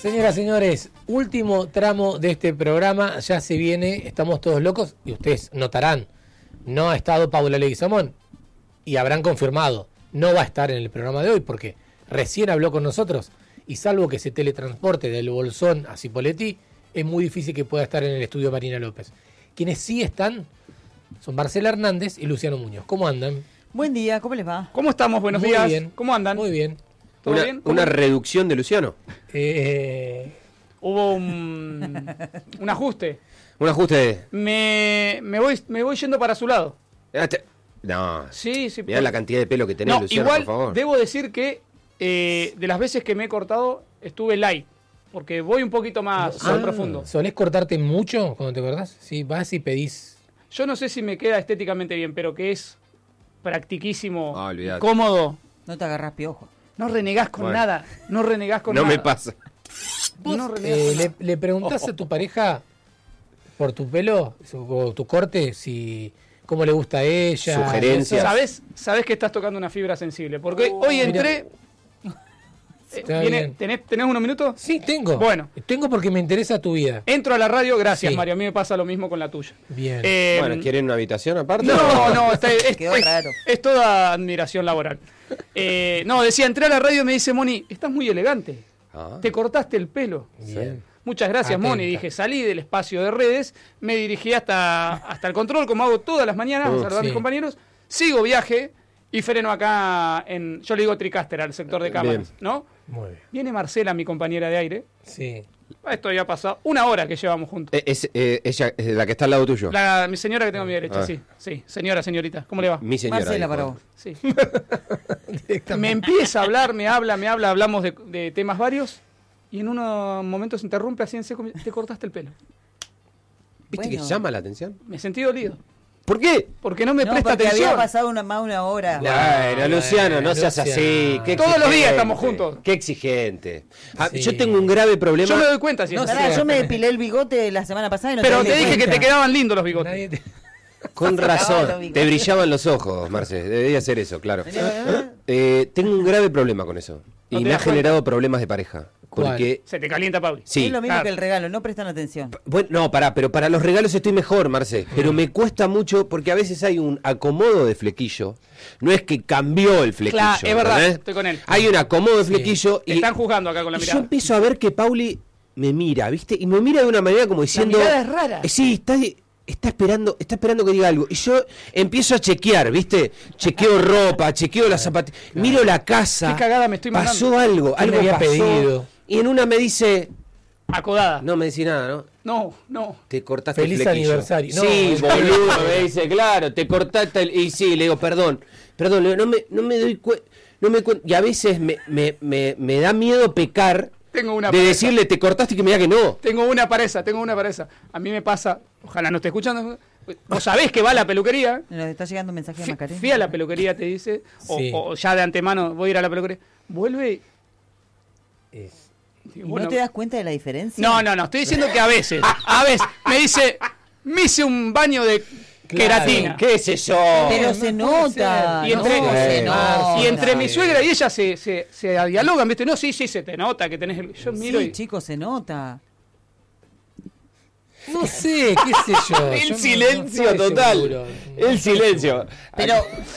Señoras, señores, último tramo de este programa, ya se viene, estamos todos locos y ustedes notarán, no ha estado Paula Leguizamón y habrán confirmado, no va a estar en el programa de hoy porque recién habló con nosotros y salvo que se teletransporte del Bolsón a Cipolletti, es muy difícil que pueda estar en el estudio Marina López. Quienes sí están son Marcela Hernández y Luciano Muñoz. ¿Cómo andan? Buen día, ¿cómo les va? ¿Cómo estamos? Buenos Muy días. bien. ¿Cómo andan? Muy bien. ¿Todo bien? Una reducción de Luciano. Hubo un ajuste. Un ajuste. Me voy yendo para su lado. No. Sí. Mirá la cantidad de pelo que tenés, No, Luciano, igual por favor. debo decir que de las veces que me he cortado estuve light. Porque voy un poquito más profundo. ¿Solés cortarte mucho cuando te cortás? Sí, vas y pedís. Yo no sé si me queda estéticamente bien, pero que es practiquísimo, Olvidate. cómodo. No te agarrás piojo. No renegás con Bueno. nada. No renegás con No nada. me pasa. No renegás con nada. ¿Le preguntás a tu pareja por tu pelo o tu corte si cómo le gusta a ella? Sugerencias. ¿Sabés que estás tocando una fibra sensible? Porque hoy entré... Está bien. ¿Tenés unos minutos? Sí, tengo. Bueno. Tengo porque me interesa tu vida. Entro a la radio, gracias, Sí. Mario. A mí me pasa lo mismo con la tuya. Bien. Bueno, ¿quieren una habitación aparte? No, Quedó raro. es toda admiración laboral. Decía, entré a la radio y me dice, Moni, estás muy elegante. Ah. Te cortaste el pelo. Bien. Muchas gracias, Atenta. Moni. Dije, salí del espacio de redes, me dirigí hasta el control, como hago todas las mañanas, a saludar a mis Sí. compañeros. Sigo viaje y freno acá yo le digo Tricaster al sector de cámaras, Bien. ¿no? Muy bien. Viene Marcela, mi compañera de aire. Sí. Esto ya ha pasado una hora que llevamos juntos. Ella es la que está al lado tuyo. Mi señora que tengo a mi derecha, Ah. sí. Señorita, ¿cómo le va? Mi señora. Marcela, dijo. para vos. Sí. Directamente. Me empieza a hablar, me habla, hablamos de temas varios y en unos momentos se interrumpe así en seco, te cortaste el pelo. ¿Viste Bueno. que llama la atención? Me sentí dolido, ¿Por qué? porque no me No, presta porque atención. había pasado más de una hora. Bueno, Luciano, no seas Luciano. así. Qué Todos los días exigente. estamos juntos. Qué exigente. Sí. Yo tengo un grave problema. Yo me doy cuenta si No, es pará, así. yo me depilé el bigote la semana pasada y no Pero te te di dije que cuenta. te quedaban lindos los bigotes. Nadie te- Con Los razón. bigotes. Te brillaban los ojos, Marce. Debería ser eso, claro. Tengo un grave problema con eso. ¿No Y te me ha das cuenta? generado problemas de pareja. ¿Cuál? Porque. Se te calienta, Pauli. Sí. Es lo mismo Claro. que el regalo, no prestan atención. Bueno, no, pero para los regalos estoy mejor, Marce. Pero me cuesta mucho porque a veces hay un acomodo de flequillo. No es que cambió el flequillo. Claro, es verdad, ¿entendés? estoy con él. Hay un acomodo de flequillo Te y, están juzgando acá con la y yo mirada. empiezo a ver que Pauli me mira, ¿viste? Y me mira de una manera como diciendo. mirada es rara. Sí, está esperando que diga algo. Y yo empiezo a chequear, ¿viste? Chequeo ropa, chequeo las zapatillas, miro la casa. Qué cagada me estoy Pasó mandando. algo, ¿Qué algo le había pasó. pedido? Y en una me dice, Acodada. no me decís nada, ¿no? No. Te cortaste Feliz el flequillo. aniversario. Sí, No, boludo, me dice, claro, te cortaste y sí, le digo, perdón, le digo, no me doy cuenta, y a veces me da miedo pecar Tengo una de pareja. decirle, te cortaste y que me diga que no. Tengo una pareja. A mí me pasa, ojalá no esté escuchando. Vos sabés que va a la peluquería. Nos está llegando un mensaje de Macarena. Fui a la peluquería, te dice, Sí. o ya de antemano voy a ir a la peluquería. Vuelve Es- ¿Y bueno, no te das cuenta de la diferencia? no, estoy diciendo que a veces me dice, me hice un baño de queratina. ¿Qué es eso? Pero No se puede nota. ser. Y entre, no, se nota. y entre mi suegra y ella se dialogan, ¿viste? No, sí, se te nota que tenés el... Yo miro Sí, y... chicos, se nota. No sé, qué sé yo. El Yo no- silencio no estoy total. seguro. El silencio. Pero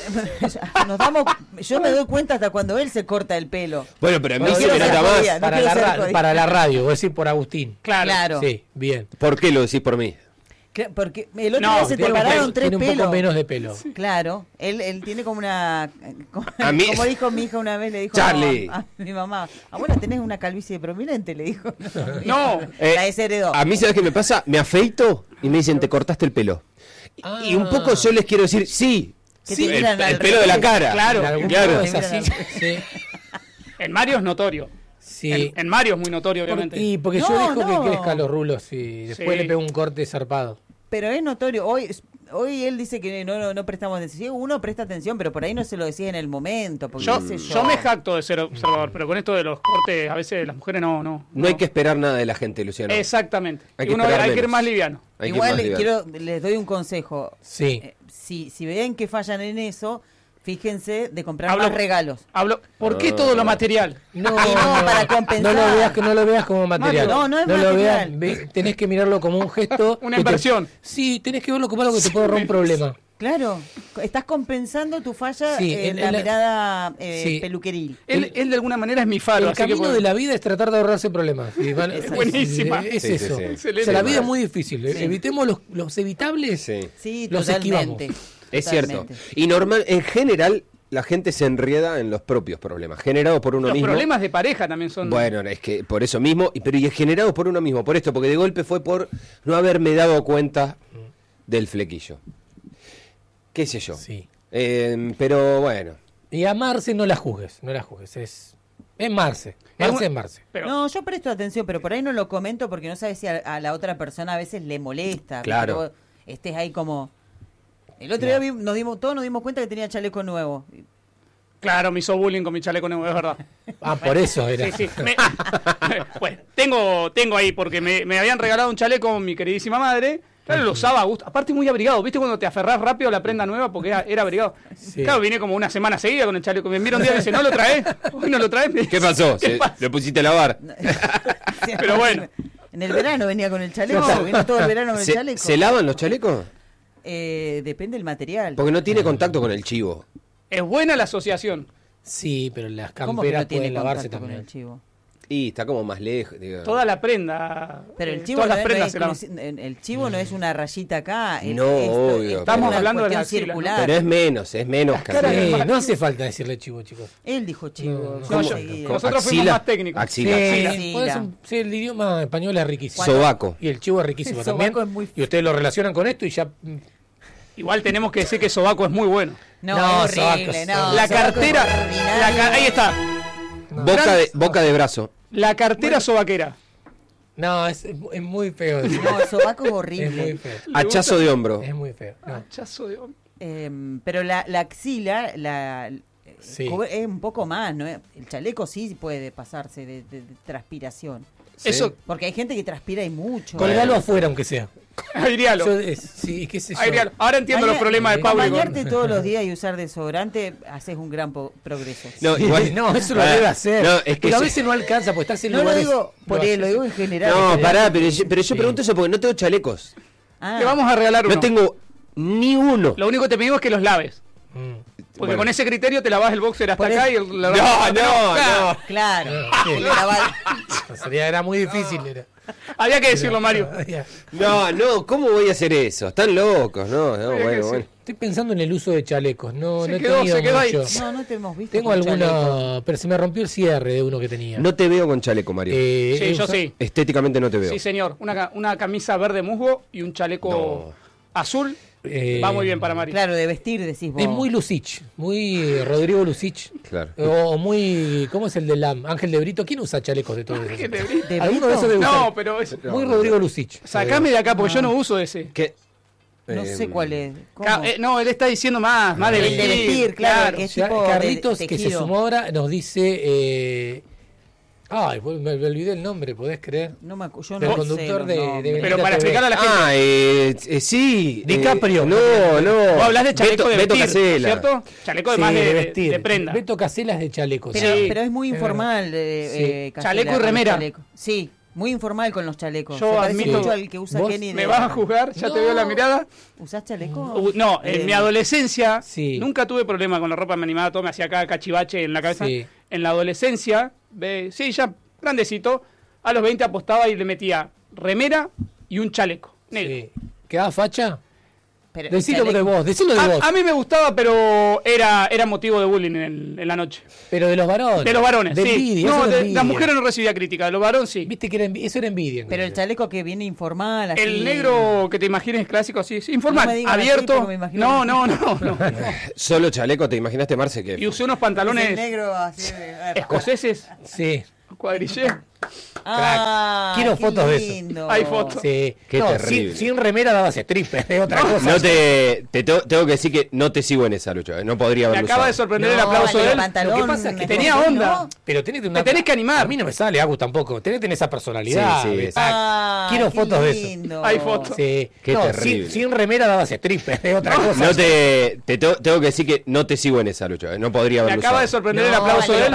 yo me doy cuenta hasta cuando él se corta el pelo. Bueno, pero a mí No se quiero me ser nota jodida, más. no quiero ser jodida. Para la radio, voy a decir por Agustín. Claro. Claro. Sí, bien. ¿Por qué lo decís por mí? Porque el otro No, día se te Tiene un pararon poco- tres tiene un pelos. poco menos de pelo. Claro, él tiene como una... A mí- Como dijo mi hija una vez, le dijo Charlie. a mi mamá, abuela, tenés una calvicie prominente, le dijo. No. La desheredó. A mí, ¿sabes qué me pasa? Me afeito y me dicen, te cortaste el pelo. Ah. Y un poco yo les quiero decir, sí. Que Sí, te el, miran al el pelo de la revés. cara. Claro. En algún claro. modo es así. Sí. En Mario es notorio. Sí. En Mario es muy notorio, obviamente. Y porque yo No, dejo no. que crezcan los rulos y después Sí. le pego un corte zarpado. Pero es notorio, hoy él dice que no prestamos atención. Uno presta atención, pero por ahí no se lo decía en el momento. Porque Yo, qué sé yo me jacto de ser observador, pero con esto de los cortes, a veces las mujeres no. No hay que esperar nada de la gente, Luciano. Exactamente. Hay Y que uno esperar hay que ir menos. más liviano. Hay que ir Igual más liviano. les doy un consejo. Sí. Si ven que fallan en eso, Fíjense de comprar más regalos. ¿Por qué todo lo material? No, Y no, para compensar. No lo veas como material. Mario, no es lo material. veas, tenés que mirarlo como un gesto. Una inversión. Sí, tenés que verlo como algo que te puede ahorrar un problema. Claro, estás compensando tu falla Sí, en la mirada sí. peluqueril. Él de alguna manera es mi faro. El así que camino de la vida es tratar de ahorrarse problemas. Es buenísima. Es Sí, eso. sí, sí. O Excelente. sea, la vida es muy difícil. Evitemos los evitables. Sí. Sí, Los totalmente. Es Totalmente. cierto. Y normal, en general, la gente se enrieda en los propios problemas, generados por uno Los mismo. problemas de pareja también son... Bueno, es que por eso mismo, pero y generados por uno mismo, por esto, porque de golpe fue por no haberme dado cuenta del flequillo. ¿Qué sé yo? Sí. Pero bueno. Y amarse no la juzgues. Es Marce. Es Marce. Pero, No, yo presto atención, pero por ahí no lo comento porque no sabes si a la otra persona a veces le molesta. Claro. Que vos estés ahí como... El otro día todos nos dimos cuenta que tenía chaleco nuevo. claro, me hizo bullying con mi chaleco nuevo, es verdad. Ah, por eso era. Sí. Bueno, tengo ahí, porque me habían regalado un chaleco mi queridísima madre. Claro, lo usaba a gusto. Aparte muy abrigado. ¿Viste cuando te aferrás rápido a la prenda nueva? Porque era abrigado. Sí. Claro, vine como una semana seguida con el chaleco. Me mira un día y me dice, ¿no lo traes? ¿Hoy no lo traes? ¿Qué pasó? ¿Qué pasa? ¿Lo pusiste a lavar? Pero bueno. En el verano venía con el chaleco, vino todo el verano con el chaleco. ¿Se lavan los chalecos? Depende del material. Porque no tiene contacto con el chivo. Es buena la asociación. Sí, pero las ¿Cómo que camperas no tiene pueden lavarse contacto con también. el chivo? Y está como más lejos. Digo. Toda la prenda. Pero el chivo todas las no prendas es se lavan. el chivo no es una rayita acá. No, obvio, Estamos una hablando de cuestión las axilas, ¿no? circular. Pero es menos. caras Casi. de- No hace falta decirle chivo, chicos. Él dijo chivo. No, yo yo- seguí. nosotros fuimos más técnicos. Axila. Sí. Sí, el idioma español es riquísimo. Sobaco. Y el chivo es riquísimo El también. sobaco es muy Y ustedes lo relacionan con esto y ya. Igual tenemos que decir que sobaco es muy bueno. No, es sobaco, horrible, sobaco. no. La sobaco cartera. es ordinario. Ahí está. Boca de brazo. La cartera sobaquera. No, es muy feo. decir. No, el sobaco es Es muy horrible. feo. Hachazo de hombro. Es muy feo. No. Hachazo de hombre. Pero la axila Sí. es un poco más, ¿no? El chaleco sí puede pasarse de transpiración. ¿Sí? Eso, Porque hay gente que transpira y mucho. Colgalo afuera, aunque sea. airealo. Sí, qué sé yo. Airealo. Ahora entiendo los problemas de Para Pablo. bañarte todos los días y usar desodorante, haces un gran progreso. No, igual. No, eso lo Ah, debe hacer. No, es que pero a yo- veces no alcanza, porque estás en No lo lugares. digo por él, lo haces. digo en general. No, pará, pero yo Sí. pregunto eso porque no tengo chalecos. Ah, Te vamos a regalar uno. No tengo ni uno. Lo único que te pedimos es que los laves. Porque Bueno. con ese criterio te lavas el boxer hasta Por acá eso- y el... No. Claro. Sí. Le lavas- Era muy difícil. Era. Había que decirlo, Mario. No, ¿cómo voy a hacer eso? Están locos, no, Había que bueno, decir. bueno. Estoy pensando en el uso de chalecos. No, Se no he quedó- tenido se quedó ahí. mucho. No, no te hemos visto. Tengo con chaleco. alguna, pero se me rompió el cierre de uno que tenía. No te veo con chaleco, Mario. Sí, yo usa- sí. Estéticamente no te veo. Sí, señor. Una camisa verde musgo y un chaleco azul. Va muy bien para Mario. Claro, de vestir, decís vos. Es muy Lucich, muy Rodrigo Lucich. Claro. O muy, ¿cómo es el de LAM? Ángel de Brito. ¿Quién usa chalecos de todo eso? ¿Qué te brinda? ¿De Alguno de Brito? esos debe No, usar. pero es... Muy Rodrigo Lucich. Sacame de acá porque yo no uso ese. ¿Qué? No sé cuál es. ¿Cómo? No, él está diciendo más de El vestir. de vestir, claro, que O es sea, tipo Carlitos, de que se tejido. sumó ahora, nos dice... ay, me olvidé el nombre, ¿podés creer? No me yo Del no conductor sé de- los nombres. de- Pero para explicarle a la gente. Sí. DiCaprio. No. Vos hablás de chaleco de Beto vestir, Casella. ¿cierto? Chaleco Sí, más de vestir. de prenda. Beto Caselas de chalecos. Pero, Sí. pero es muy Es informal. Sí. Casela, Chaleco y con los remera. chalecos. Sí, muy informal con los chalecos. Yo Se parece admito- mucho al que usa ¿Vos Kenny. ¿Me vas a juzgar? ¿Ya te veo la mirada? ¿Usás chaleco? No, en mi adolescencia Sí. nunca tuve problema con la ropa, me animaba todo, me hacía acá cachivache en la cabeza. Sí. En la adolescencia, sí, ya grandecito, a los 20 apostaba y le metía remera y un chaleco negro. Sí. ¿Quedaba facha? Pero Decilo chaleco- de vos, decilo de vos. A mí me gustaba, pero era motivo de bullying en la noche. Pero de los varones. De los varones, de sí. envidia, No, eso de envidia. las mujeres no recibía crítica, de los varones sí. Viste que eso era envidia. Pero el chaleco que viene informal, así. El negro que te imagines clásico, sí, informal, No me digas así, abierto. porque me imagino- No. Solo chaleco, ¿te imaginaste, Marce? Y Que usé unos Es pantalones el negro así. escoceses. Sí. Cuadrillé. Quiero qué fotos de eso. lindo. Hay fotos. Sí. Qué No, terrible. sin remera dabas stripper, es otra cosa. No tengo que decir que no te sigo en esa lucha. No podría Me haberlo acaba de usado. sorprender el No, aplauso el de él. pantalón Lo que pasa es que mejor, tenía onda. ¿no? Pero tenés que Te tenés que animar. A mí no me sale, Agus, tampoco. Tenés que tener esa personalidad. Sí, sí, ¿ves? sí. Quiero qué fotos de eso. lindo. Hay fotos. Sí. Qué No, terrible. sin remera dabas stripper, es otra cosa. Tengo que decir que no te sigo en esa lucha. No podría Me haberlo acaba usado. de sorprender el No, aplauso de él.